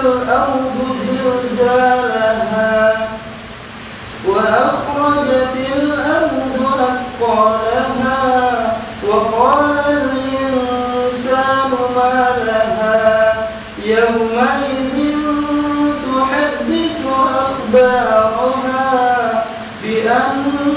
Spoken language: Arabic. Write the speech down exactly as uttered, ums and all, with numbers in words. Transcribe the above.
الأرض زلزالها وأخرجت الأرض أثقالها وقال الإنسان ما لها يومئذ تحدث أخبارها بأن